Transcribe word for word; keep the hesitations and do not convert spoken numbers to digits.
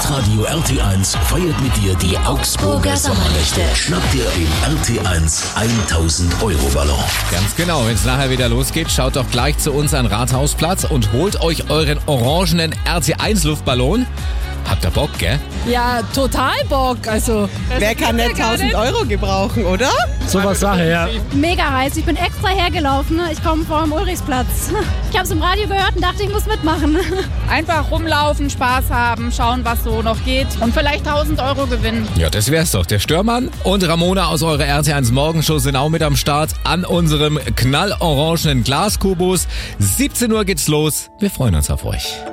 Hitradio R T eins feiert mit dir die Augsburger Sommernächte. Schnapp dir den R T eins tausend Euro Ballon. Ganz genau, wenn es nachher wieder losgeht, schaut doch gleich zu uns an Rathausplatz und holt euch euren orangenen R T eins Luftballon. Habt ihr Bock, gell? Ja, total Bock. Also, wer kann nicht tausend Euro gebrauchen, oder? So was Sache, ja. Mega heiß. Ich bin extra hergelaufen. Ich komme vom Ulrichsplatz. Ich habe es im Radio gehört und dachte, ich muss mitmachen. einfach rumlaufen, Spaß haben, schauen, was so noch geht und vielleicht tausend Euro gewinnen. Ja, das wär's doch. Der Störmann und Ramona aus eurer R T eins Morgenshow sind auch mit am Start an unserem knallorangenen Glaskubus. siebzehn Uhr geht's los. Wir freuen uns auf euch.